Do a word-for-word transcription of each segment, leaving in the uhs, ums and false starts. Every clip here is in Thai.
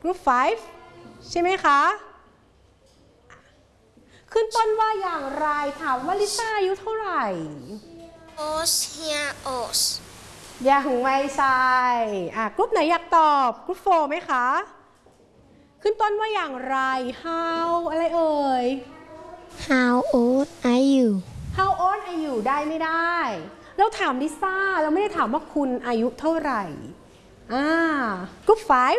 group five ใช่ไหมคะขึ้นต้นว่าอย่างไรถามว่าลิซ่าอายุเท่าไหร่ Os here os ยังไม่ใช่อ่ะกรุ๊ปไหนอยากตอบกรุ๊ปโฟไหมคะขึ้นต้นว่าอย่างไร how อะไรเอ่ย How old are you how old are you ได้ไม่ได้เราถามลิซ่าเราไม่ได้ถามว่าคุณอายุเท่าไหร่อ่ากรุ๊ปfive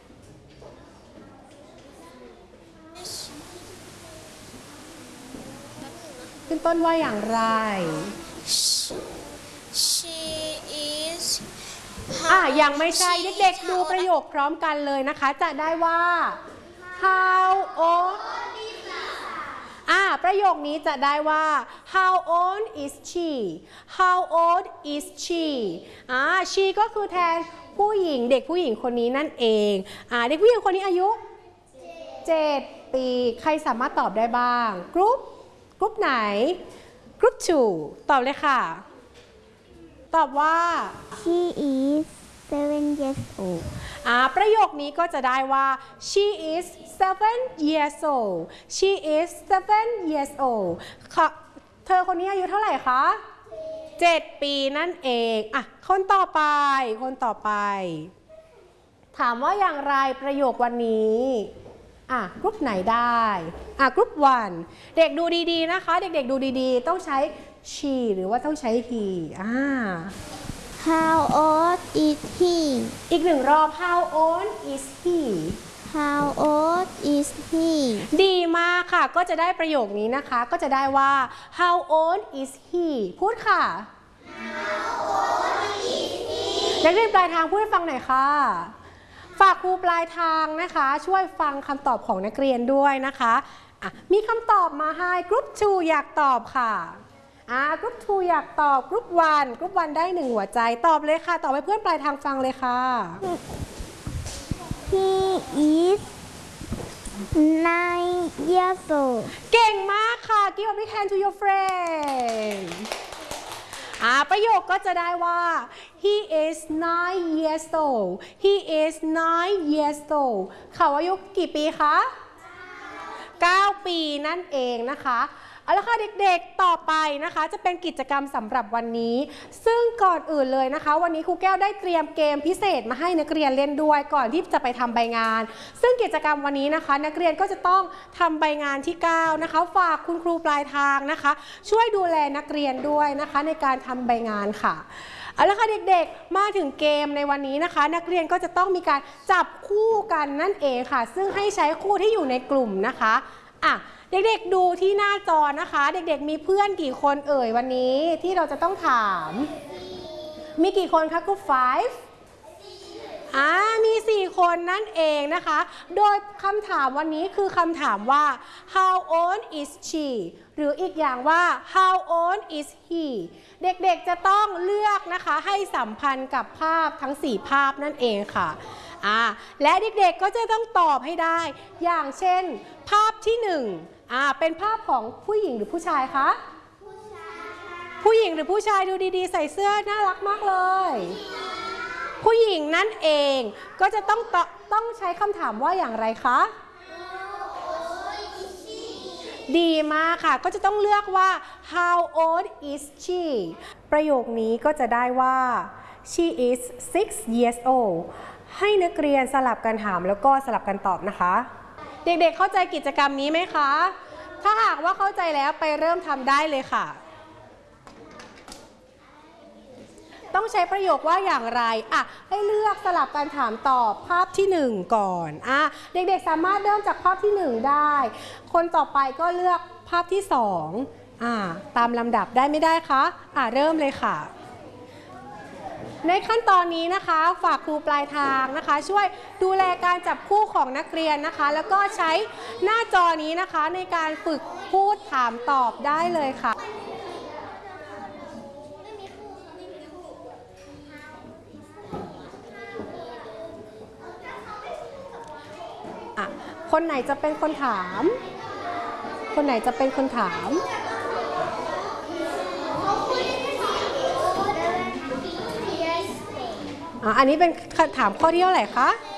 ขึ้นต้นว่าอย่างไร She is อ่ะยังไม่ใช่เด็กๆดูประโยคพร้อมกันเลยนะคะจะได้ว่า how old อ่ะประโยคนี้จะได้ว่า how old is she how old is she อ่ะ she ก็คือแทนผู้หญิงเด็กผู้หญิงคนนี้นั่นเองอ่ะเด็กผู้หญิงคนนี้อายุเจ็ดปีใครสามารถตอบได้บ้างกรุ๊ปกรุ๊ปไหนกรุ๊ปtwoตอบเลยค่ะตอบว่า She is seven years old อ่าประโยคนี้ก็จะได้ว่า she is seven years old she is seven years old ค่ะเธอคนนี้อายุเท่าไหร่คะเจ็ดปีนั่นเองอ่ะคนต่อไปคนต่อไปถามว่าอย่างไรประโยควันนี้อ่ะกรุ๊ปไหนได้อ่ะกรุ๊ปoneเด็กดูดีๆนะคะเด็กๆดูดีๆต้องใช้ she หรือว่าต้องใช้ he อ่า How old is he อีกหนึ่งรอบ how old is he How old is he ดีมากค่ะก็จะได้ประโยคนี้นะคะก็จะได้ว่า how old is he พูดค่ะ how old is he นักเรียนปลายทางพูดให้ฟังหน่อยค่ะฝากครูปลายทางนะคะช่วยฟังคำตอบของนักเรียนด้วยนะคะะมีคำตอบมาให้กรุ๊ปtwoอยากตอบค่ะอ่ากรุ๊ปtwoอยากตอบกรุ๊ปoneกรุ๊ปoneได้หนึ่งหัวใจตอบเลยค่ะตอบให้เพื่อนปลายทางฟังเลยค่ะ He is nine years old เก่งมากค่ะ Give a big hand to your friend อ่าประโยคก็จะได้ว่า he is nine years old he is nine years old เขาอายุกี่ปีคะเก้าปีนั่นเองนะคะเอาละค่ะเด็กๆต่อไปนะคะจะเป็นกิจกรรมสำหรับวันนี้ซึ่งก่อนอื่นเลยนะคะวันนี้ครูแก้วได้เตรียมเกมพิเศษมาให้นักเรียนเล่นด้วยก่อนที่จะไปทำใบงานซึ่งกิจกรรมวันนี้นะคะนักเรียนก็จะต้องทำใบงานที่เก้านะคะฝากคุณครูปลายทางนะคะช่วยดูแลนักเรียนด้วยนะคะในการทำใบงานค่ะเอาละค่ะเด็กๆมาถึงเกมในวันนี้นะคะนักเรียนก็จะต้องมีการจับคู่กันนั่นเองค่ะซึ่งให้ใช้คู่ที่อยู่ในกลุ่มนะคะอ่ะเด็กๆดูที่หน้าจอนะคะเด็กๆมีเพื่อนกี่คนเอ่ยวันนี้ที่เราจะต้องถามมีกี่คนคะกรุ๊ปfiveอ่ามีสี่คนนั่นเองนะคะโดยคำถามวันนี้คือคำถามว่า how old is she หรืออีกอย่างว่า how old is he เด็กๆจะต้องเลือกนะคะให้สัมพันธ์กับภาพทั้งสี่ภาพนั่นเองค่ะอ่าและเด็กๆก็จะต้องตอบให้ได้อย่างเช่นภาพที่หนึ่งอ่าเป็นภาพของผู้หญิงหรือผู้ชายคะผู้ชายผู้หญิงหรือผู้ชายดูดีๆใส่เสื้อน่ารักมากเลยผู้หญิงนั่นเองก็จะต้องต้องใช้คำถามว่าอย่างไรคะดีมากค่ะก็จะต้องเลือกว่า how old is she ประโยคนี้ก็จะได้ว่า she is six years old ให้นักเรียนสลับกันถามแล้วก็สลับกันตอบนะคะเด็กๆเข้าใจกิจกรรมนี้ไหมคะถ้าหากว่าเข้าใจแล้วไปเริ่มทำได้เลยค่ะต้องใช้ประโยคว่าอย่างไรอ่ะให้เลือกสลับกันถามตอบภาพที่หนึ่งก่อนอ่ะเด็กๆสามารถเริ่มจากภาพที่หนึ่งได้คนต่อไปก็เลือกภาพที่สองอ่ะตามลำดับได้ไม่ได้คะอ่ะเริ่มเลยค่ะในขั้นตอนนี้นะคะฝากครูปลายทางนะคะช่วยดูแลการจับคู่ของนักเรียนนะคะแล้วก็ใช้หน้าจอนี้นะคะในการฝึกพูดถามตอบได้เลยค่ะอ่ะคนไหนจะเป็นคนถามคนไหนจะเป็นคนถามอันนี้เป็นคำถามข้อที่เท่าไหร่คะ